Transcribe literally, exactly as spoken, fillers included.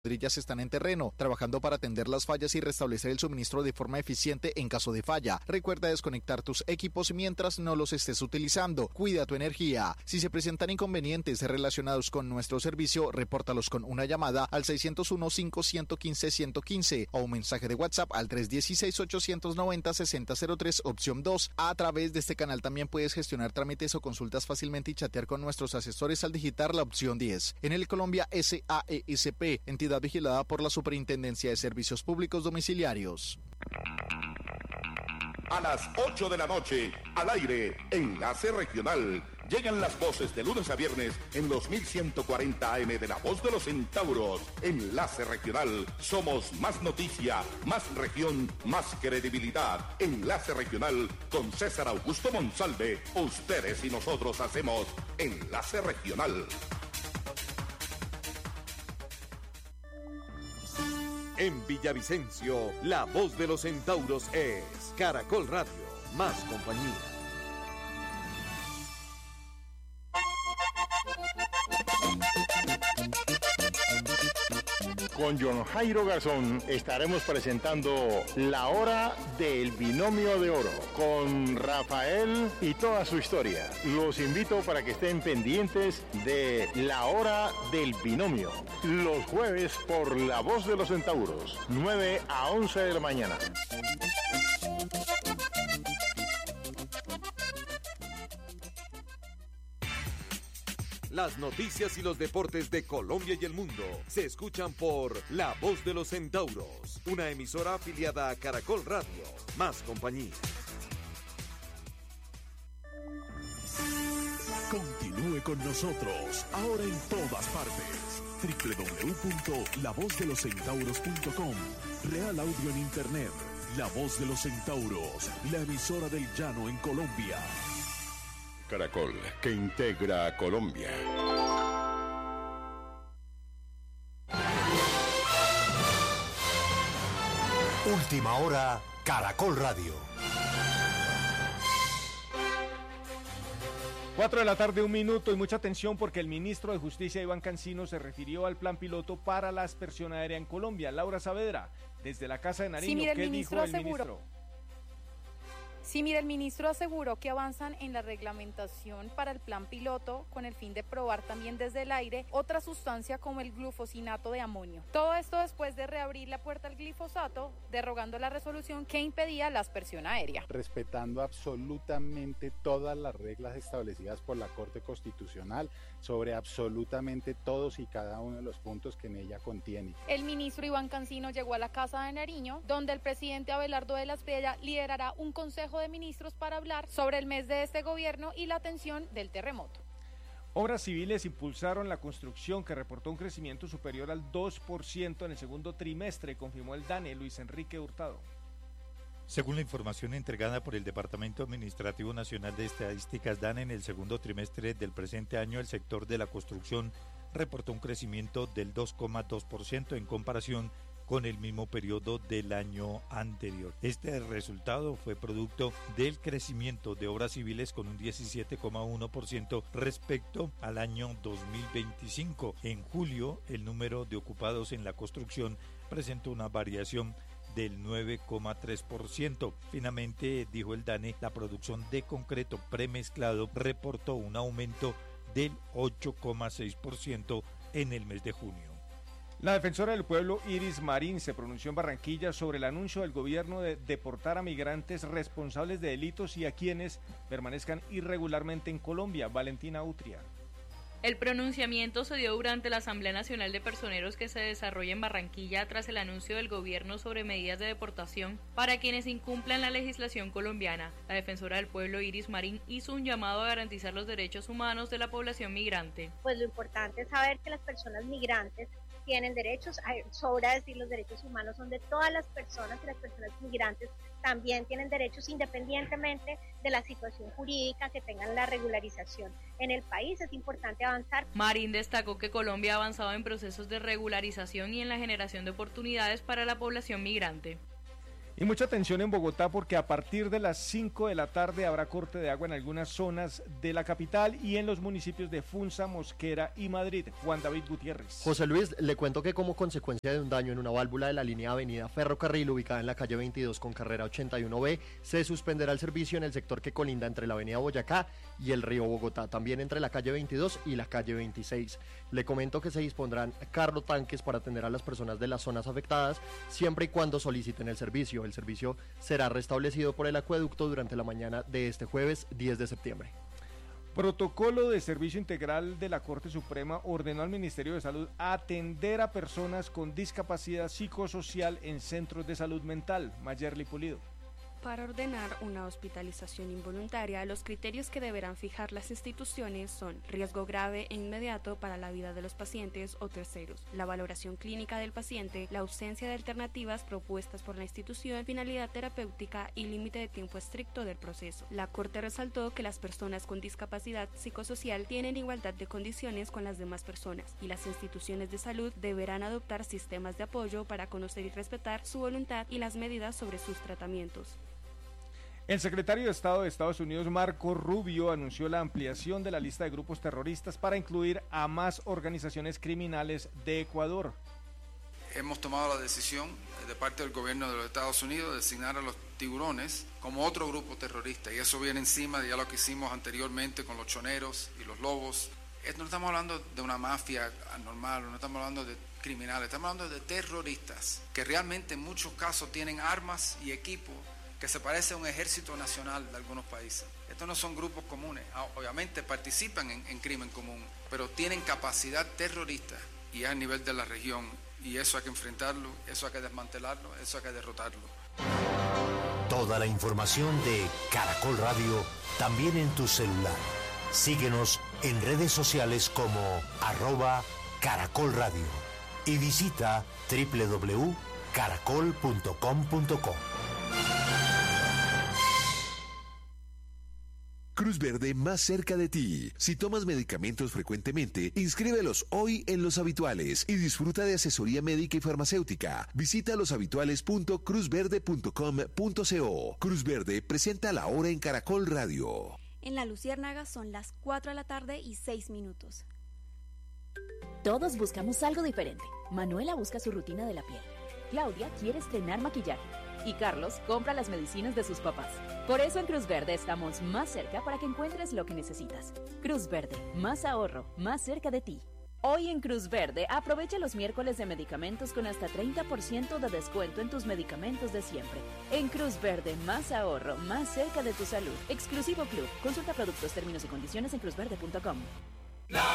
Cuadrillas están en terreno, trabajando para atender las fallas y restablecer el suministro de forma eficiente en caso de falla. Recuerda desconectar tus equipos mientras no los estés utilizando. Cuida tu energía. Si se presentan inconvenientes relacionados con nuestro servicio, repórtalos con una llamada al seis cero uno, cinco uno cinco, uno uno cinco o un mensaje de WhatsApp al tres uno seis, ocho nueve cero, seis cero cero tres, opción dos. A través de este canal también puedes gestionar trámites o consultas fácilmente y chatear con nuestros asesores al digitar la opción diez. En el Colombia S A E S P, entidad vigilada por la Superintendencia de Servicios Públicos Domiciliarios. A las ocho de la noche, al aire, Enlace Regional. Llegan las voces de lunes a viernes en los mil ciento cuarenta A M de La Voz de los Centauros. Enlace Regional. Somos más noticia, más región, más credibilidad. Enlace Regional con César Augusto Monsalve. Ustedes y nosotros hacemos Enlace Regional. En Villavicencio, la voz de los centauros es Caracol Radio, más compañía. Con John Jairo Garzón estaremos presentando La Hora del Binomio de Oro con Rafael y toda su historia. Los invito para que estén pendientes de La Hora del Binomio, los jueves por La Voz de los Centauros, nueve a once de la mañana. Las noticias y los deportes de Colombia y el mundo se escuchan por La Voz de los Centauros, una emisora afiliada a Caracol Radio, más compañía. Continúe con nosotros, ahora en todas partes. doble u doble u doble u punto la voz de los centauros punto com. Real Audio en Internet. La Voz de los Centauros, la emisora del llano en Colombia. Caracol, que integra a Colombia. Última hora, Caracol Radio. Cuatro de la tarde, un minuto, y mucha atención porque el ministro de Justicia, Iván Cancino, se refirió al plan piloto para la aspersión aérea en Colombia. Laura Saavedra, desde la Casa de Nariño, sí, ¿qué dijo el ministro? Sí, mire, el ministro aseguró que avanzan en la reglamentación para el plan piloto con el fin de probar también desde el aire otra sustancia como el glufosinato de amonio. Todo esto después de reabrir la puerta al glifosato, derogando la resolución que impedía la aspersión aérea. Respetando absolutamente todas las reglas establecidas por la Corte Constitucional sobre absolutamente todos y cada uno de los puntos que en ella contiene. El ministro Iván Cancino llegó a la Casa de Nariño, donde el presidente Abelardo de la Espriella liderará un consejo de ministros para hablar sobre el mes de este gobierno y la atención del terremoto. Obras civiles impulsaron la construcción, que reportó un crecimiento superior al dos por ciento en el segundo trimestre, confirmó el DANE Luis Enrique Hurtado. Según la información entregada por el Departamento Administrativo Nacional de Estadísticas DANE, en el segundo trimestre del presente año, el sector de la construcción reportó un crecimiento del dos coma dos por ciento en comparación con el mismo periodo del año anterior. Este resultado fue producto del crecimiento de obras civiles con un diecisiete coma uno por ciento respecto al año dos mil veinticinco. En julio, el número de ocupados en la construcción presentó una variación del nueve coma tres por ciento. Finalmente, dijo el DANE, la producción de concreto premezclado reportó un aumento del ocho coma seis por ciento en el mes de junio. La defensora del pueblo Iris Marín se pronunció en Barranquilla sobre el anuncio del gobierno de deportar a migrantes responsables de delitos y a quienes permanezcan irregularmente en Colombia. Valentina Utria. El pronunciamiento se dio durante la Asamblea Nacional de Personeros que se desarrolla en Barranquilla tras el anuncio del gobierno sobre medidas de deportación para quienes incumplan la legislación colombiana. La defensora del pueblo Iris Marín hizo un llamado a garantizar los derechos humanos de la población migrante. Pues lo importante es saber que las personas migrantes tienen derechos, sobra decir los derechos humanos son de todas las personas y las personas migrantes también tienen derechos independientemente de la situación jurídica que tengan la regularización en el país. Es importante avanzar. Marín destacó que Colombia ha avanzado en procesos de regularización y en la generación de oportunidades para la población migrante. Y mucha atención en Bogotá porque a partir de las cinco de la tarde habrá corte de agua en algunas zonas de la capital y en los municipios de Funza, Mosquera y Madrid. Juan David Gutiérrez. José Luis, le cuento que como consecuencia de un daño en una válvula de la línea Avenida Ferrocarril ubicada en la calle veintidós con carrera ochenta y uno B, se suspenderá el servicio en el sector que colinda entre la Avenida Boyacá y el río Bogotá, también entre la calle veintidós y la calle veintiséis. Le comento que se dispondrán carro tanques para atender a las personas de las zonas afectadas siempre y cuando soliciten el servicio. El servicio será restablecido por el acueducto durante la mañana de este jueves diez de septiembre. Protocolo de Servicio Integral de la Corte Suprema ordenó al Ministerio de Salud atender a personas con discapacidad psicosocial en centros de salud mental. Mayerly Pulido. Para ordenar una hospitalización involuntaria, los criterios que deberán fijar las instituciones son riesgo grave e inmediato para la vida de los pacientes o terceros, la valoración clínica del paciente, la ausencia de alternativas propuestas por la institución, finalidad terapéutica y límite de tiempo estricto del proceso. La Corte resaltó que las personas con discapacidad psicosocial tienen igualdad de condiciones con las demás personas y las instituciones de salud deberán adoptar sistemas de apoyo para conocer y respetar su voluntad y las medidas sobre sus tratamientos. El secretario de Estado de Estados Unidos, Marco Rubio, anunció la ampliación de la lista de grupos terroristas para incluir a más organizaciones criminales de Ecuador. Hemos tomado la decisión de parte del gobierno de los Estados Unidos de designar a los tiburones como otro grupo terrorista, y eso viene encima de ya lo que hicimos anteriormente con los choneros y los lobos. No estamos hablando de una mafia anormal, no estamos hablando de criminales, estamos hablando de terroristas que realmente en muchos casos tienen armas y equipo que se parece a un ejército nacional de algunos países. Estos no son grupos comunes, obviamente participan en, en crimen común, pero tienen capacidad terrorista y es a nivel de la región, y eso hay que enfrentarlo, eso hay que desmantelarlo, eso hay que derrotarlo. Toda la información de Caracol Radio también en tu celular. Síguenos en redes sociales como arroba Caracol Radio y visita doble u doble u doble u punto caracol punto com punto co. Cruz Verde más cerca de ti. Si tomas medicamentos frecuentemente, inscríbelos hoy en Los Habituales y disfruta de asesoría médica y farmacéutica. Visita loshabituales punto cruz verde punto com punto co. Cruz Verde presenta la hora en Caracol Radio. En La Luciérnaga son las cuatro de la tarde y seis minutos. Todos buscamos algo diferente. Manuela busca su rutina de la piel. Claudia quiere estrenar maquillaje. Y Carlos compra las medicinas de sus papás. Por eso en Cruz Verde estamos más cerca para que encuentres lo que necesitas. Cruz Verde, más ahorro, más cerca de ti. Hoy en Cruz Verde, aprovecha los miércoles de medicamentos con hasta treinta por ciento de descuento en tus medicamentos de siempre. En Cruz Verde, más ahorro, más cerca de tu salud. Exclusivo Club. Consulta productos, términos y condiciones en cruz verde punto com.